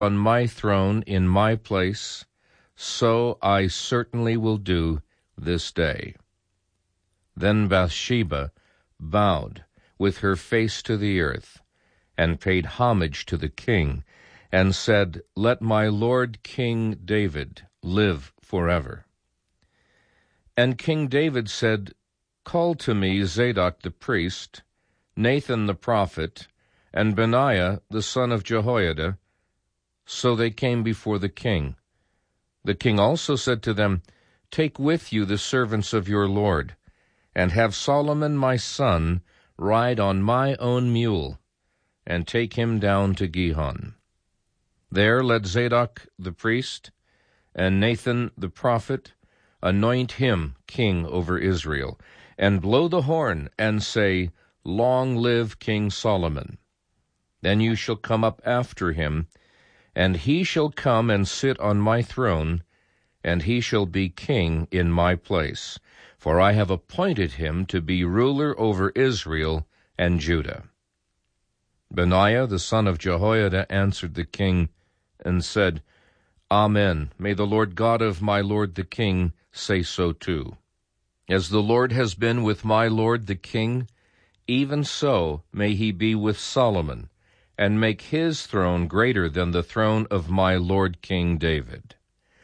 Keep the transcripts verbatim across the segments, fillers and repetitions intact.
on my throne in my place, so I certainly will do this day." Then Bathsheba bowed with her face to the earth, and paid homage to the king, and said, "Let my lord King David live forever." And King David said, "Call to me Zadok the priest, Nathan the prophet, and Benaiah the son of Jehoiada." So they came before the king. The king also said to them, "Take with you the servants of your lord, and have Solomon my son ride on my own mule, and take him down to Gihon. There let Zadok the priest and Nathan the prophet anoint him king over Israel, and blow the horn, and say, 'Long live King Solomon.' Then you shall come up after him, and he shall come and sit on my throne, and he shall be king in my place, for I have appointed him to be ruler over Israel and Judah." Benaiah the son of Jehoiada answered the king and said, "Amen. May the Lord God of my lord the king say so too. As the Lord has been with my lord the king, even so may he be with Solomon, and make his throne greater than the throne of my lord King David."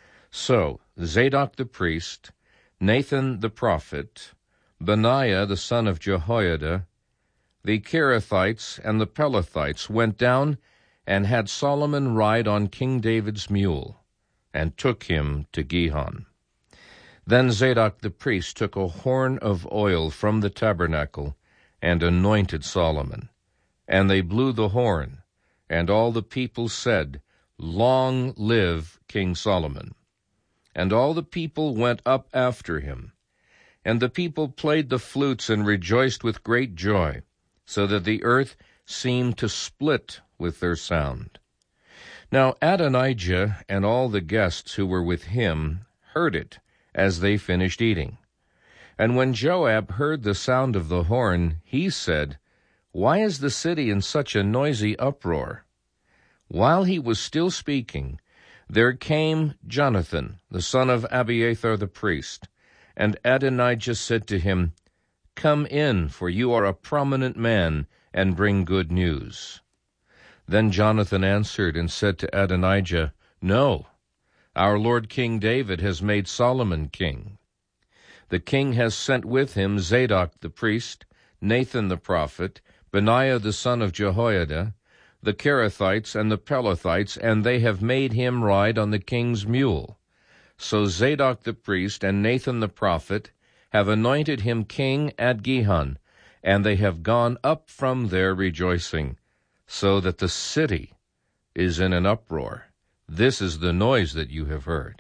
So Zadok the priest, Nathan the prophet, Benaiah the son of Jehoiada, the Kerethites and the Pelethites went down and had Solomon ride on King David's mule, and took him to Gihon. Then Zadok the priest took a horn of oil from the tabernacle and anointed Solomon. And they blew the horn, and all the people said, "Long live King Solomon." And all the people went up after him. And the people played the flutes and rejoiced with great joy, so that the earth seemed to split with their sound. Now Adonijah and all the guests who were with him heard it as they finished eating. And when Joab heard the sound of the horn, he said, "Why is the city in such a noisy uproar?" While he was still speaking, there came Jonathan, the son of Abiathar the priest, and Adonijah said to him, "Come in, for you are a prominent man, and bring good news." Then Jonathan answered and said to Adonijah, "No, our lord King David has made Solomon king. The king has sent with him Zadok the priest, Nathan the prophet, Benaiah the son of Jehoiada, the Kerethites and the Pelethites, and they have made him ride on the king's mule. So Zadok the priest and Nathan the prophet have anointed him king at Gihon, and they have gone up from there rejoicing, so that the city is in an uproar. This is the noise that you have heard.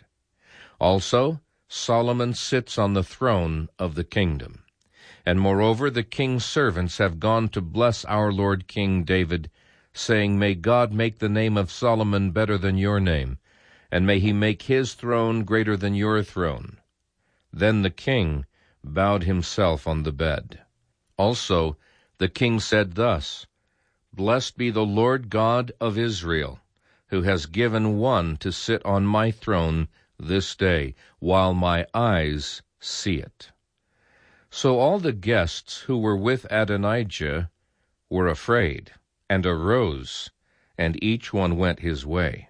Also Solomon sits on the throne of the kingdom. And moreover, the king's servants have gone to bless our lord King David, saying, May God make the name of Solomon better than your name, and may he make his throne greater than your throne. Then the king bowed himself on the bed. Also the king said thus, Blessed be the Lord God of Israel, who has given one to sit on my throne this day, while my eyes see it. So all the guests who were with Adonijah were afraid, and arose, and each one went his way.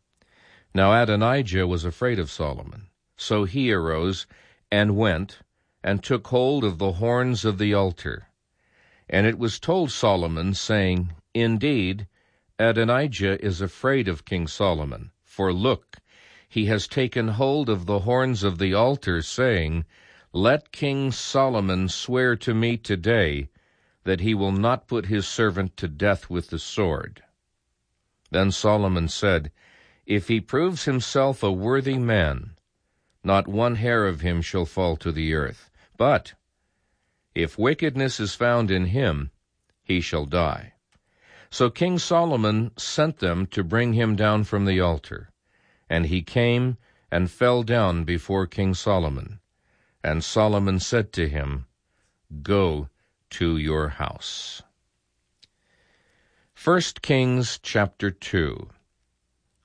Now Adonijah was afraid of Solomon, so he arose, and went, and took hold of the horns of the altar. And it was told Solomon, saying, Indeed, Adonijah is afraid of King Solomon, for look, he has taken hold of the horns of the altar, saying, Let King Solomon swear to me today that he will not put his servant to death with the sword. Then Solomon said, If he proves himself a worthy man, not one hair of him shall fall to the earth. But if wickedness is found in him, he shall die. So King Solomon sent them to bring him down from the altar. And he came and fell down before King Solomon. And Solomon said to him, Go to your house. First Kings chapter two.